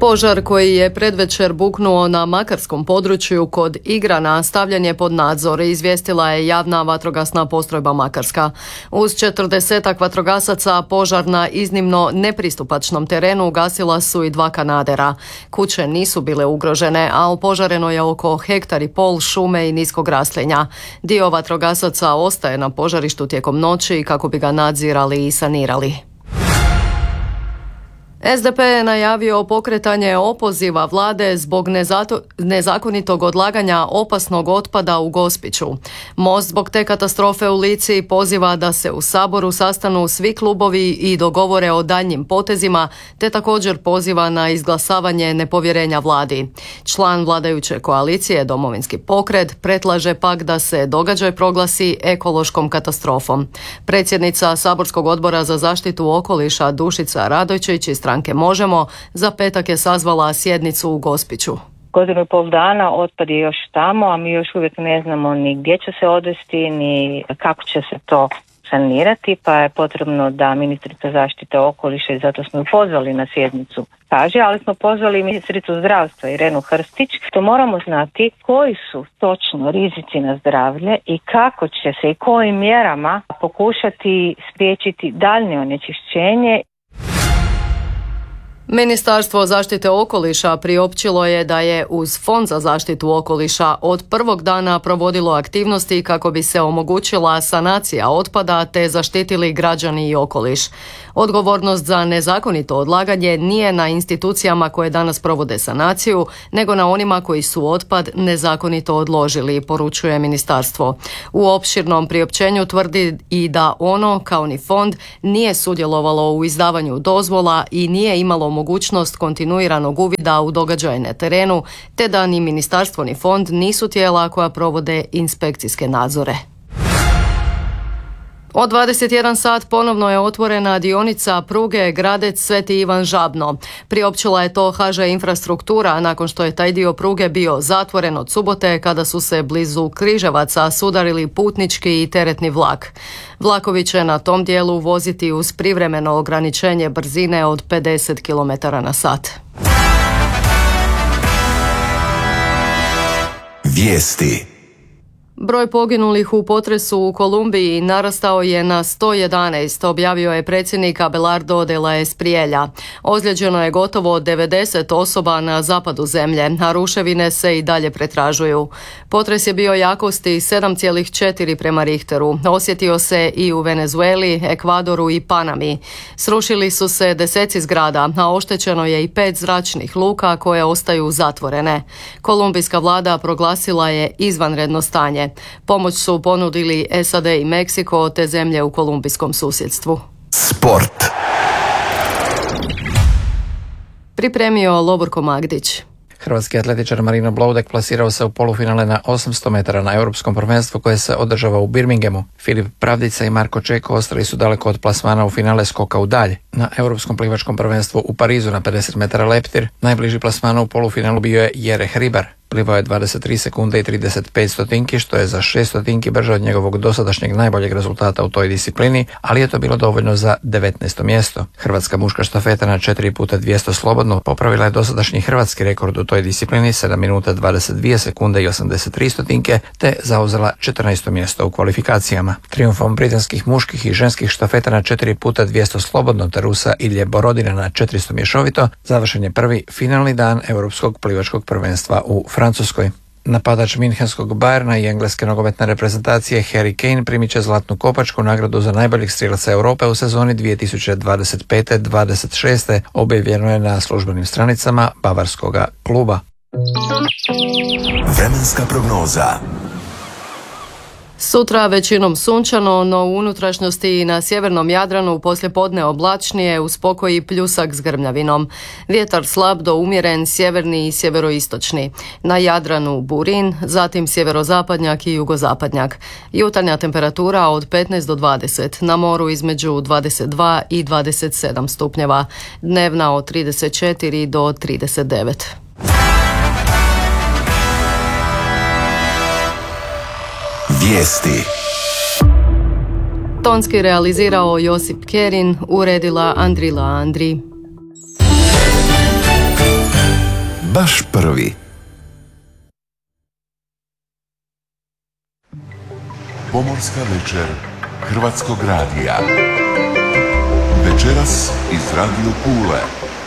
Požar koji je predvečer buknuo na makarskom području kod Igrana stavljen je pod nadzor, izvijestila je javna vatrogasna postrojba Makarska. Uz 40 vatrogasaca požar na iznimno nepristupačnom terenu ugasila su i 2 kanadera. Kuće nisu bile ugrožene, a opožareno je oko 1,5 hektara šume i niskog raslinja. Dio vatrogasaca ostaje na požarištu tijekom noći kako bi ga nadzirali i sanirali. SDP je najavio pokretanje opoziva vlade zbog nezakonitog odlaganja opasnog otpada u Gospiću. Most zbog te katastrofe u Lici poziva da se u Saboru sastanu svi klubovi i dogovore o daljnjim potezima, te također poziva na izglasavanje nepovjerenja vladi. Član vladajuće koalicije Domovinski pokret predlaže pak da se događaj proglasi ekološkom katastrofom. Predsjednica Saborskog odbora za zaštitu okoliša Dušica Radojčić iz stranke Možemo za petak je sazvala sjednicu u Gospiću. 1,5 dana otpad je još tamo, a mi još uvijek ne znamo ni gdje će se odvesti, ni kako će se to sanirati, pa je potrebno da ministrica zaštite okoliša, i zato smo ju pozvali na sjednicu, kaže, ali smo pozvali ministricu zdravstva Irenu Hrstić, to moramo znati koji su točno rizici na zdravlje i kako će se i kojim mjerama pokušati spriječiti daljnje onečišćenje. Ministarstvo zaštite okoliša priopćilo je da je uz Fond za zaštitu okoliša od prvog dana provodilo aktivnosti kako bi se omogućila sanacija otpada te zaštitili građani i okoliš. Odgovornost za nezakonito odlaganje nije na institucijama koje danas provode sanaciju, nego na onima koji su otpad nezakonito odložili, poručuje ministarstvo. U opširnom priopćenju tvrdi i da ono, kao ni fond, nije sudjelovalo u izdavanju dozvola i nije imalo mogućnost kontinuiranog uvida u događaje na terenu, te da ni ministarstvo ni fond nisu tijela koja provode inspekcijske nadzore. Od 21 sat ponovno je otvorena dionica pruge Gradec-Sveti Ivan Žabno. Priopćila je to HŽ Infrastruktura nakon što je taj dio pruge bio zatvoren od subote kada su se blizu Križevaca sudarili putnički i teretni vlak. Vlakovi će na tom dijelu voziti uz privremeno ograničenje brzine od 50 km/h. Vijesti. Broj poginulih u potresu u Kolumbiji narastao je na 111, objavio je predsjednik Abelardo de la Espriella. Ozlijeđeno je gotovo 90 osoba na zapadu zemlje, a ruševine se i dalje pretražuju. Potres je bio jakosti 7,4 prema Richteru. Osjetio se i u Venezueli, Ekvadoru i Panami. Srušili su se deseci zgrada, a oštećeno je i 5 zračnih luka koje ostaju zatvorene. Kolumbijska vlada proglasila je izvanredno stanje. Pomoć su ponudili SAD i Meksiko te zemlje u kolumbijskom susjedstvu. Sport. Pripremio Loborko Magdić. Hrvatski atletičar Marino Bloudek plasirao se u polufinale na 800 metara na europskom prvenstvu koje se održava u Birminghamu. Filip Pravdica i Marko Čeko ostali su daleko od plasmana u finale skoka u dalj. Na europskom plivačkom prvenstvu u Parizu na 50 metara leptir najbliži plasmanu u polufinalu bio je Jere Hribar. Plivao je 23 sekunde i 35 stotinki, što je za 6 stotinki brže od njegovog dosadašnjeg najboljeg rezultata u toj disciplini, ali je to bilo dovoljno za 19. mjesto. Hrvatska muška štafeta na 4x200 slobodno popravila je dosadašnji hrvatski rekord u toj disciplini 7 minuta 22 sekunde i 83 stotinke, te zauzela 14. mjesto u kvalifikacijama. Trijumfom britanskih muških i ženskih štafeta na 4x200 slobodno te Rusa Ilje Borodina na 400 mješovito završen je prvi finalni dan europskog plivačkog prvenstva u Francuskoj. Napadač Münchenskog Bayerna i engleske nogometne reprezentacije Harry Kane primit će zlatnu kopačku, nagradu za najboljeg strijelaca Europe u sezoni 2025-26. objavljeno je na službenim stranicama bavarskoga kluba. Vremenska prognoza. Sutra većinom sunčano, no u unutrašnjosti i na sjevernom Jadranu poslijepodne oblačnije uz pokoj i pljusak s grmljavinom. Vjetar slab do umjeren, sjeverni i sjeveroistočni. Na Jadranu burin, zatim sjeverozapadnjak i jugozapadnjak. Jutarnja temperatura od 15 do 20, na moru između 22 i 27 stupnjeva. Dnevna od 34 do 39. Vijesti. Tonski realizirao Josip Kerin, uredila Andrila Andri. baš prvi. Pomorska večer Hrvatskog radija. Večeras iz Radio Pule.